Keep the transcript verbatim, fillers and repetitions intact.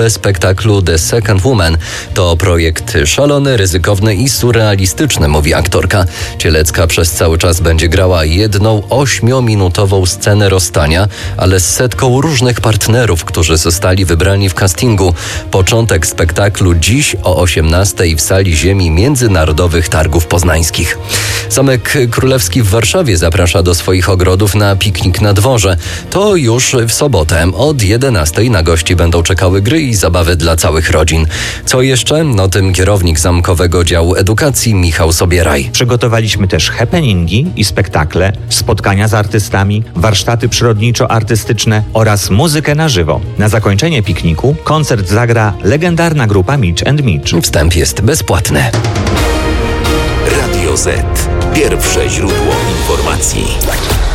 próbę spektaklu The Second Woman. To projekt szalony, ryzykowny i surrealistyczny, mówi aktorka. Cielecka przez cały czas będzie grała jedną ośmiominutową scenę rozstania, ale z setką różnych partnerów, którzy zostali wybrani w castingu. Początek spektaklu dziś o osiemnastej w Sali Ziemi Międzynarodowych Targów Poznańskich. Zamek Królewski w Warszawie zaprasza do swoich ogrodów na piknik na dworze. To już w sobotę od jedenastej na gości będą czekały gry i zabawy dla całych rodzin. Co jeszcze? No tym kierownik Zamkowego Działu Edukacji Michał Sobieraj. Przygotowaliśmy też happeningi i spektakle, spotkania z artystami, warsztaty przyrodniczo-artystyczne oraz muzykę na żywo. Na zakończenie pikniku koncert zagra legendarna grupa Mitch and Mitch. Wstęp jest bezpłatny. Radio Z. Pierwsze źródło informacji.